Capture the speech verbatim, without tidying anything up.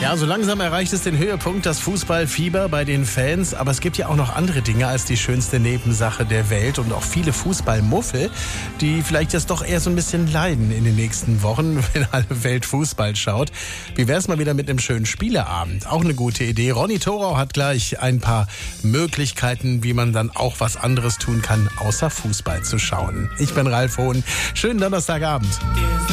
Ja, so langsam erreicht es den Höhepunkt, das Fußballfieber bei den Fans. Aber es gibt ja auch noch andere Dinge als die schönste Nebensache der Welt und auch viele Fußballmuffel, die vielleicht jetzt doch eher so ein bisschen leiden in den nächsten Wochen, wenn alle Welt Fußball schaut. Wie wär's mal wieder mit einem schönen Spieleabend? Auch eine gute Idee. Ronny Thorau hat gleich ein paar Möglichkeiten, wie man dann auch was anderes tun kann, außer Fußball zu schauen. Ich bin Ralf Hohn. Schönen Donnerstagabend.